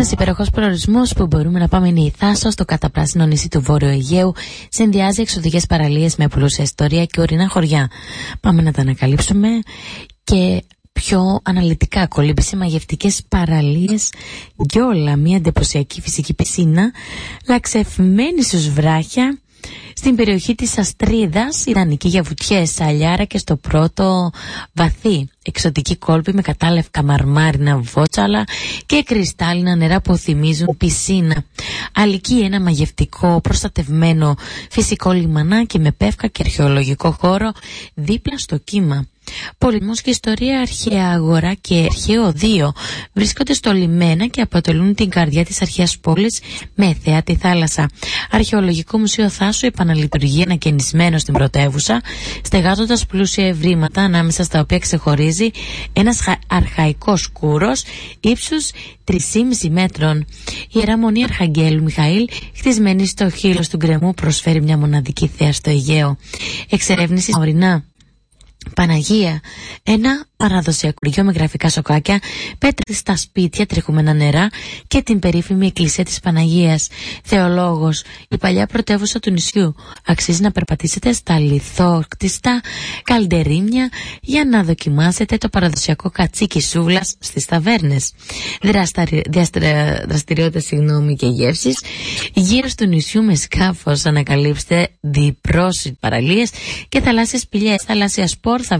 Ένας υπέροχος προορισμός που μπορούμε να πάμε είναι η Θάσος, το καταπράσινο νησί του Βόρειου Αιγαίου. Συνδυάζει εξωτικές παραλίες με πλούσια ιστορία και ορεινά χωριά. Πάμε να τα ανακαλύψουμε και πιο αναλυτικά. Κολύμπησε μαγευτικές παραλίες, γιόλα, μια εντυπωσιακή φυσική πισίνα, λαξευμένη στους βράχια. Στην περιοχή της Αστρίδας, ιδανική για βουτιές, αλιάρα και στο πρώτο βαθύ. Εξωτική κόλπη με κατάλευκα μαρμάρινα βότσαλα και κρυστάλλινα νερά που θυμίζουν πισίνα. Αλική, ένα μαγευτικό προστατευμένο φυσικό λιμανάκι με πεύκα και αρχαιολογικό χώρο δίπλα στο κύμα. Πολιτισμός και ιστορία, αρχαία αγορά και αρχαίο οδείο βρίσκονται στο λιμένα και αποτελούν την καρδιά της αρχαίας πόλης με θέα τη θάλασσα. Αρχαιολογικό μουσείο Θάσου επαναλειτουργεί ανακαινισμένο στην πρωτεύουσα, στεγάζοντας πλούσια ευρήματα ανάμεσα στα οποία ξεχωρίζει ένας αρχαϊκός κούρος ύψους 3,5 μέτρων. Η Ιερά Μονή Αρχαγγέλου Μιχαήλ, χτισμένη στο χείλος του γκρεμού, προσφέρει μια μοναδική θέα στο Αιγαίο. Εξερεύνηση ορεινά Παναγία, ένα παραδοσιακό χωριό με γραφικά σοκάκια, πέτρες στα σπίτια, τριχούμενα νερά και την περίφημη εκκλησία της Παναγίας. Θεολόγος, η παλιά πρωτεύουσα του νησιού. Αξίζει να περπατήσετε στα λιθόκτιστα καλντερίμια για να δοκιμάσετε το παραδοσιακό κατσίκι σούβλας στις ταβέρνες. Δραστηριότητες και γεύσεις. Γύρω στο νησιού με σκάφος ανακαλύψτε διπρόσιτ παραλίες και θαλάσσιες σπηλιές, θαλάσσια σπορ